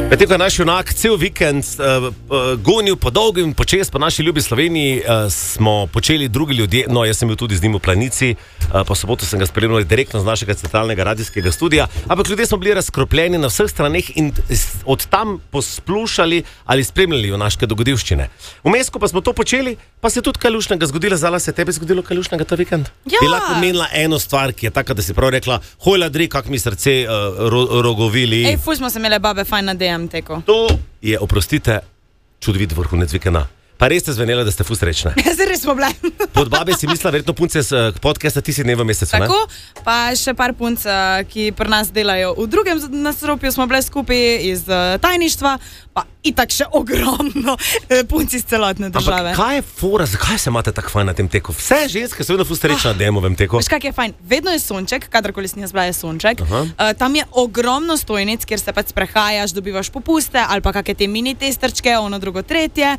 Medtem ko je naš junak cel vikend gonil po dolgem počez po naši ljubi Sloveniji, smo počeli drugi ljudje, no jaz sem bil tudi z njim v Planici, po soboto sem ga spremljal direktno z našega centralnega radijskega studia, ampak ljudje smo bili razkropljeni na vseh straneh in od tam posplušali ali spremljali junaške dogodivščine. Vmes, ko pa smo to počeli, pa se je tudi kaj lušnega zgodilo. Zala, se je tebi zgodilo kaj lušnega ta vikend? Ja. Bi lahko menila eno stvar, ki je taka, da si prav rekla, hojla dri, kak mi srce rogovili. Ej, ful smo se imeli babe fajn na DM teku. To je, oprostite, čudovit vrhunec vikenda. Pa res ste zvenela, da ste ful srečne. Zdaj res smo bile. Pod babe si mislila, verjetno punce z podcasta ti si dne v mesecu, ne? Tako, pa še par punc, ki pri nas delajo v drugem nadstropju, smo bile skupaj iz tajništva, pa itak še ogromno punci iz celotne države. Ampak kaj je fora, zakaj se imate tako fajn na tem teku? Vse ženske so vedno ful srečne na DM-ovem teku. Veš, kak je fajn? Vedno je sonček, kadarkoli si jaz bila, je sonček. Tam je ogromno stojnic, kjer se pač sprehajaš, dobivaš popuste, ali pa kakšne te mini testerčke, ono drugo tretje.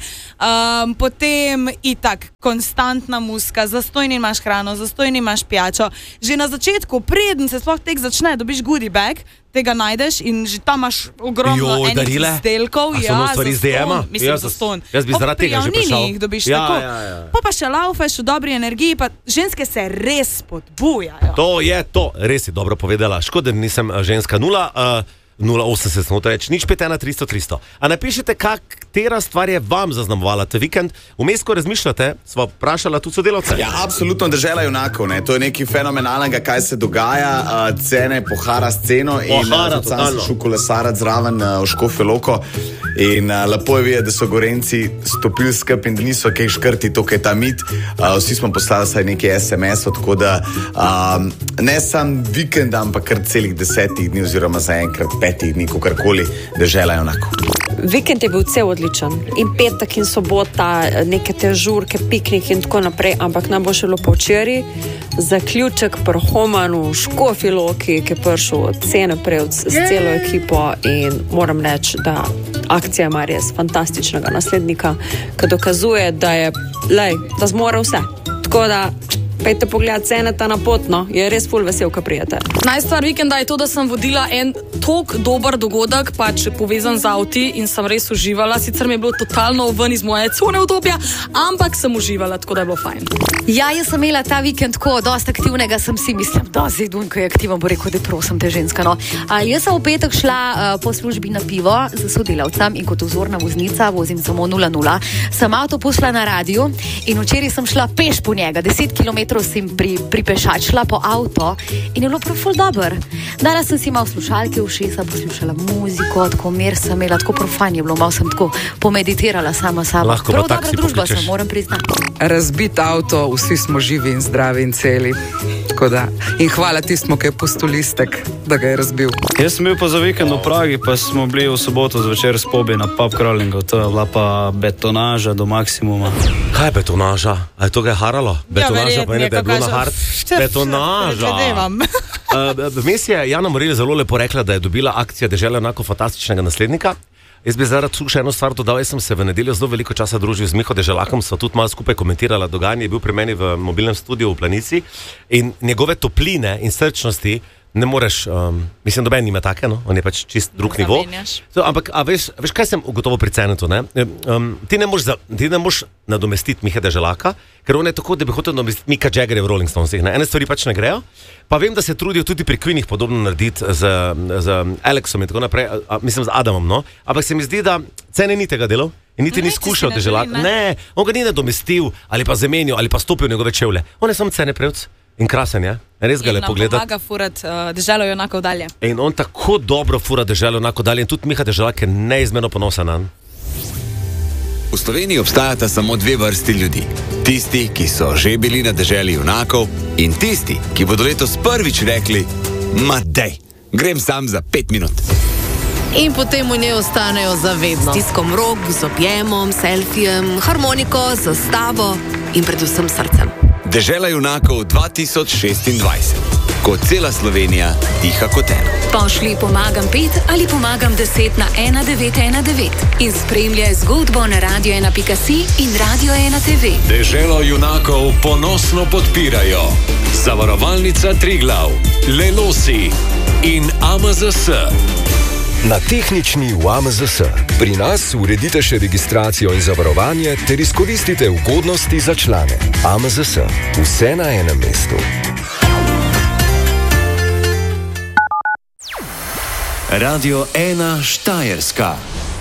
Potem itak konstantna muska, zastojni imaš hrano, zastojni imaš pijačo. Že na začetku, preden se sploh tek začne, dobiš goodie bag, tega najdeš in že tam imaš ogromno enih izdelkov. Ja, stvari z DM-a? Mislim, za ston. Jaz bi zaradi tega že prišel. Dobiš tako. Pa še laufeš v dobri energiji, pa ženske se res spodbujajo. To je to, res si dobro povedala. Škoda, da nisem ženska 080, smo to reči, nič 5 1 300 300. A napišite, katera stvar je vam zaznamovala ta vikend. Vmes, ko razmišljate, sva vprašala tudi sodelavce. Ja, absolutno, dežela junakov, ne. To je nekaj fenomenalnega, kaj se dogaja, cene, pohara s ceno in sam se šel kolesarati zraven v Škofjo Loko in lepo je videti, da so Gorenci stopili skup in da niso kaj škrti, to kaj ta mit. Vsi smo poslali saj nekaj SMS-ov, tako da ne sam vikend, ampak kar celih 10 dni oziroma zaenkrat 5 dni, kakorkoli, dežela junakov. Vikend je bil cel odličen. In petek in sobota, neke te žurke, piknik in tako naprej, ampak nam bo še bilo po včeraj. Zaključek pri Homanu, Škofji Loki, ki je prišel od cene prej s celo ekipo in moram reči, da akcija ima res fantastičnega naslednika, ki dokazuje, da zmore vse. Tako da pejte pogledat ceneta na potno, je res ful vesel, ko prijete. Najstvar vikenda je to, da sem vodila en tok dober dogodek, pač povezan z avti in sem res uživala. Sicer mi je bilo totalno ven iz moje cone obdobja, ampak sem uživala, tako da je bilo fajn. Ja, jaz sem imela ta vikend tako dosti aktivnega, sem si mislim, da zdaj Dunko je aktiven, bo rekel, da prosim te ženska, no. Jaz sem v petek šla po službi na pivo z sodelavcem in kot vzorna voznica vozim samo 0-0. Sem avto pustila na radiju in včeraj sem šla peš po njega, 10 km sem pripešačila po avto in je bilo prav ful dober. Dala sem si malo slušalke v šesa, poslušala muziko, tako mir sem imela, tako prav fajn je bilo, malo sem tako pomeditirala sama sabo. Prav dobra družba sem, moram priznati. Razbit avto, vsi smo živi in zdravi in celi. Tako da, in hvala tistmu, ki je pustil listek, da ga je razbil. Jaz sem bil pa za vikend v Pragi, pa smo bili v soboto zvečer s Pobi na pub crawlingu. To je bila pa betonaža do maksimuma. Kaj je betonaža? A je to kaj haralo? Betonaža pa ene, da je bilo na hard. Betonaža. Vmes je Jana Morelj zelo lepo rekla, da je dobila akcija Dežela junakov fantastičnega naslednika. Jaz bi zdaj tu še eno stvar dodal, jaz sem se v nedeljo zelo veliko časa družil z Miho Deželakom, sva tudi malo skupaj komentirala dogajanje, je bil pri meni v mobilnem studiu v Planici in njegove topline in srčnosti ne moreš, mislim, doben nima take, no, on je pač čist drug nivo. Ampak, veš, kaj sem ugotovil pri Cenetu, ne? Ti ne moš nadomestiti Mihe Deželaka, ker on je tako, da bi hotel nadomestiti Mika Jaggerja v Rolling Stonesih, ne? Ene stvari pač ne grejo, pa vem, da se trudijo tudi pri Queenih podobno narediti z Alexom in tako naprej, mislim z Adamom, no? Ampak se mi zdi, da Cene ni tega delal in niti ni skušal Deželaka. Ne, on ga ni nadomestil ali pa zamenil ali pa stopil v njegove čevlje. On je samo Cene prevc. In krasen je, res ga lepo gledati. In nam pomaga furati Deželo junakov dalje. In on tako dobro fura Deželo junakov dalje in tudi Miha Deželak je neizmerno ponosen nanj. V Sloveniji obstajata samo dve vrsti ljudi. Tisti, ki so že bili na Deželi junakov in tisti, ki bodo letos prvič rekli, ma dej, grem sam za 5 minut. In potem v njej ostanejo zavedno. S tiskom rok, z objemom, selfijem, harmoniko, zastavo in predvsem srcem. Dežela junakov 2026. Ko cela Slovenija diha kot eno. Pošli pomagam 5 ali pomagam 10 na 1919 in spremljaj zgodbo na radio1.si in Radio1TV. Deželo junakov ponosno podpirajo Zavarovalnica Triglav, Lelosi in AMZS. Na tehnični v AMZS. Pri nas uredite še registracijo in zavarovanje ter izkoristite ugodnosti za člane. AMZS. Vse na enem mestu. Radio 1 Štajerska.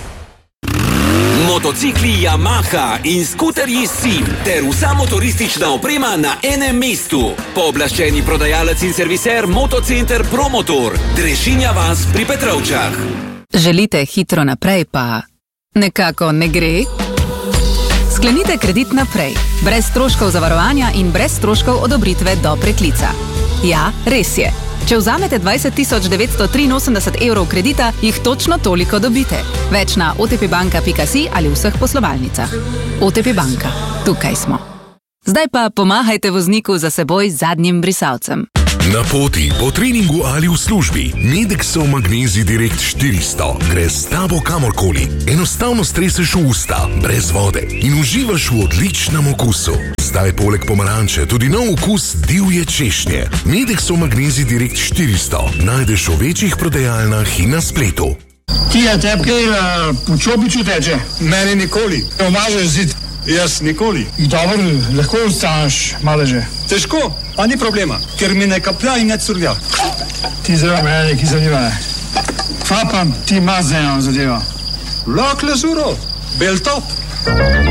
Motocikli Yamaha in skuterji SIM ter vsa motoristična oprema na enem mestu. Pooblaščeni prodajalec in serviser Motocenter Promotor. Drešinja vas pri Petrovčah. Želite hitro naprej, pa nekako ne gre? Sklenite kredit naprej. Brez stroškov zavarovanja in brez stroškov odobritve do preklica. Ja, res je. Če vzamete 20.983 evrov kredita, jih točno toliko dobite. Več na otpbanka.si ali vseh poslovalnicah. OTP Banka. Tukaj smo. Zdaj pa pomahajte vozniku za seboj z zadnjim brisalcem. Na poti, po treningu ali v službi, Medexov Magnezij Direkt 400 gre s tabo kamorkoli. Enostavno streseš v usta, brez vode in uživaš v odličnem okusu. Zdaj poleg pomaranče tudi nov okus divje češnje. Medexov Magnezij Direkt 400 najdeš v večjih prodajalnah in na spletu. Ti je tebi kaj po čopiču teče? Meni nikoli. Omažeš zid. Jaz nikoli. Dobro, lahko ostaneš maleže. Težko, a ni problema, ker mi ne kaplja in ne curlja. Ti zelo mene neki zanima. Kva pa ti ima za eno zadeva? Lak lezuro, bel top.